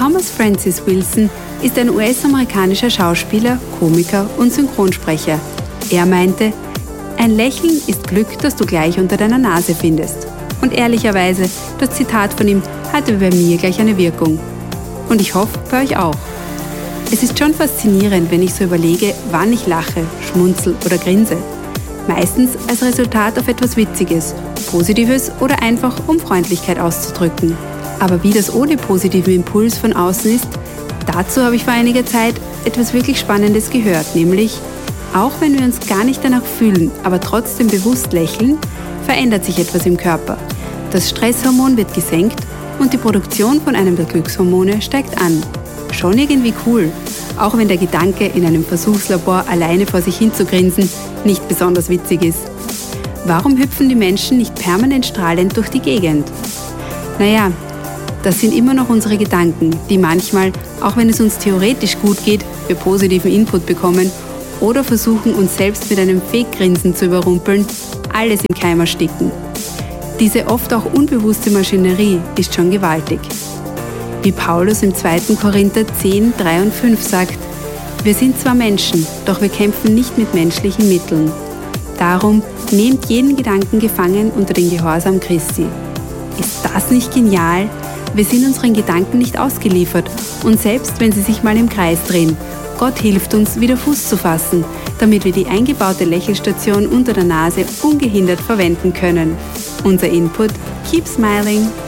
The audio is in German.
Thomas Francis Wilson ist ein US-amerikanischer Schauspieler, Komiker und Synchronsprecher. Er meinte, ein Lächeln ist Glück, das du gleich unter deiner Nase findest. Und ehrlicherweise, das Zitat von ihm hatte bei mir gleich eine Wirkung. Und ich hoffe, bei euch auch. Es ist schon faszinierend, wenn ich so überlege, wann ich lache, schmunzel oder grinse. Meistens als Resultat auf etwas Witziges, Positives oder einfach um Freundlichkeit auszudrücken. Aber wie das ohne positiven Impuls von außen ist, dazu habe ich vor einiger Zeit etwas wirklich Spannendes gehört, nämlich, auch wenn wir uns gar nicht danach fühlen, aber trotzdem bewusst lächeln, verändert sich etwas im Körper. Das Stresshormon wird gesenkt und die Produktion von einem der Glückshormone steigt an. Schon irgendwie cool, auch wenn der Gedanke, in einem Versuchslabor alleine vor sich hin zu grinsen, nicht besonders witzig ist. Warum hüpfen die Menschen nicht permanent strahlend durch die Gegend? Naja, das sind immer noch unsere Gedanken, die manchmal, auch wenn es uns theoretisch gut geht, wir positiven Input bekommen oder versuchen, uns selbst mit einem Fake-Grinsen zu überrumpeln, alles im Keim ersticken. Diese oft auch unbewusste Maschinerie ist schon gewaltig. Wie Paulus im 2. Korinther 10, 3 und 5 sagt, wir sind zwar Menschen, doch wir kämpfen nicht mit menschlichen Mitteln. Darum nehmt jeden Gedanken gefangen unter den Gehorsam Christi. Ist das nicht genial? Wir sind unseren Gedanken nicht ausgeliefert und selbst wenn sie sich mal im Kreis drehen, Gott hilft uns, wieder Fuß zu fassen, damit wir die eingebaute Lächelstation unter der Nase ungehindert verwenden können. Unser Input: Keep smiling.